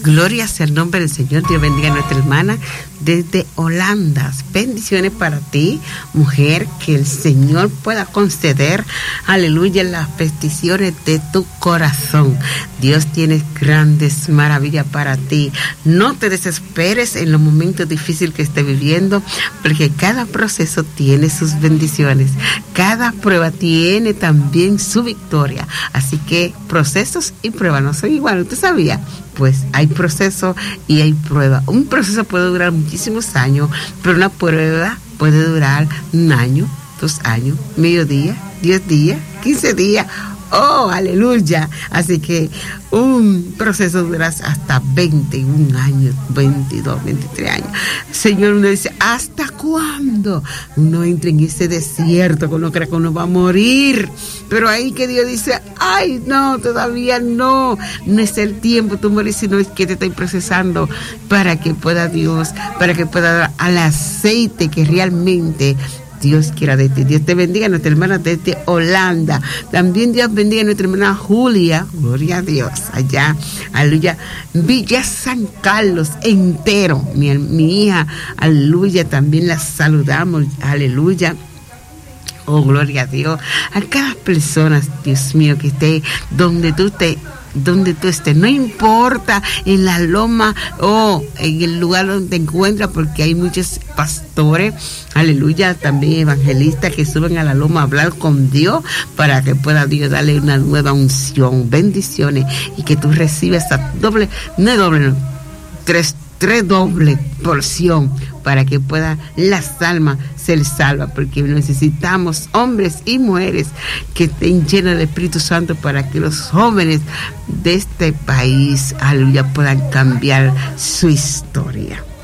Gloria sea el nombre del Señor. Dios bendiga a nuestra hermana desde Holanda. Bendiciones para ti, mujer, que el Señor pueda conceder, aleluya, las peticiones de tu corazón. Dios tiene grandes maravillas para ti. No te desesperes en los momentos difíciles que estés viviendo, porque cada proceso tiene sus bendiciones. Cada prueba tiene también su victoria. Así que procesos y pruebas no son iguales. ¿Usted sabía? Pues hay proceso y hay prueba. Un proceso puede durar muchísimos años, pero una prueba puede durar 1 año, 2 años, medio día, 10 días, 15 días. ¡Oh, aleluya! Así que un proceso dura hasta 21 años, 22, 23 años. Señor, uno dice, ¿hasta cuándo? Uno entra en ese desierto, que uno cree que uno va a morir. Pero ahí que Dios dice, ¡ay, no, todavía no! No es el tiempo, tú morir, sino es que te estoy procesando para que pueda Dios, para que pueda dar al aceite que realmente Dios quiera de ti. Dios te bendiga, nuestra hermana desde Holanda. También Dios bendiga a nuestra hermana Julia, gloria a Dios, allá, aleluya, Villa San Carlos entero. Mi hija, aleluya, también la saludamos, aleluya. Oh, gloria a Dios. A cada persona, Dios mío, que esté donde tú estés, no importa en la loma o en el lugar donde te encuentras, porque hay muchos pastores, aleluya, también evangelistas que suben a la loma a hablar con Dios para que pueda Dios darle una nueva unción, bendiciones, y que tú recibas esa tres doble porción para que pueda las almas ser salvas, porque necesitamos hombres y mujeres que estén llenos del Espíritu Santo para que los jóvenes de este país, aleluya, puedan cambiar su historia.